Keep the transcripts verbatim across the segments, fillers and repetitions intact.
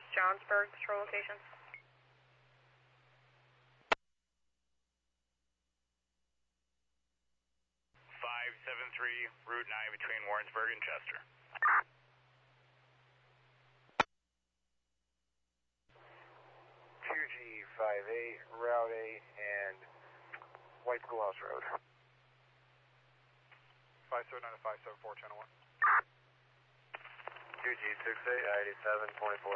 Johnsburg patrol location. five seven three, Route nine between Warrensburg and Chester. two G five eight, Route eight, and White Schoolhouse Road. five seven nine to five seven four, channel one. two G six eight, eighty-seven twenty-four.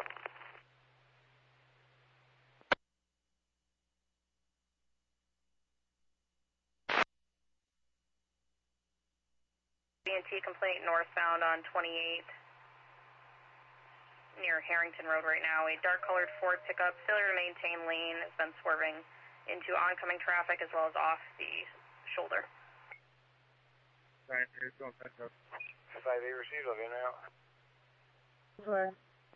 B and T complaint northbound on twenty-eight near Harrington Road right now. A dark colored Ford pickup, failure to maintain lane, has been swerving into oncoming traffic as well as off the shoulder. five eight received, I'll get out. Sure.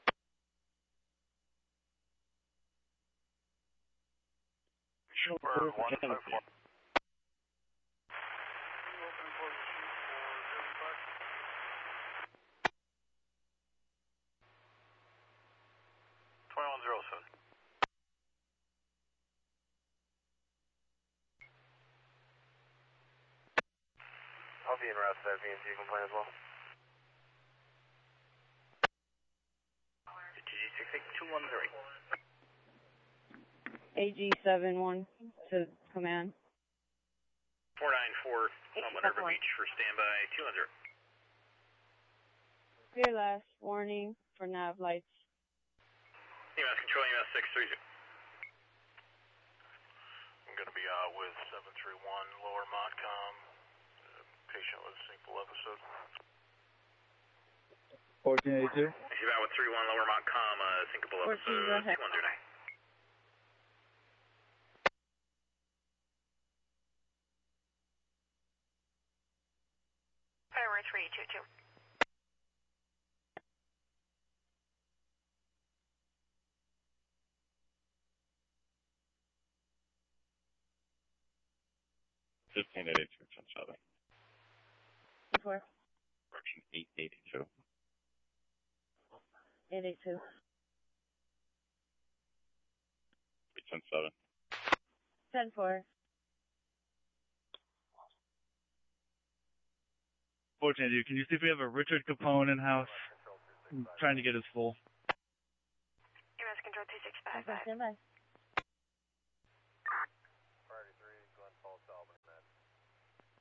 Sure, one five four. twenty-one zero seven. I'll be in route to that B and T complaint as well. G six eight two one three. A G seven one to command. four nine four, Minerva Beach for standby two one zero. Clear last warning for nav lights. E M S control, E M S six three zero. I'm going to be out with seven three one lower Montcom. Uh, patient with a simple episode. fourteen eighty-two. He's out with three one lower Montcom, uh, syncopal episode two one zero nine. Fireworks three two two. fifteen eighty-two, ten seven. Four. Correction, eight eighty-two. eight eight two. ten seven. ten four. fourteen eighty-two, can you see if we have a Richard Capone in house? I'm trying to get his full. E M S control two six five five. Stand by.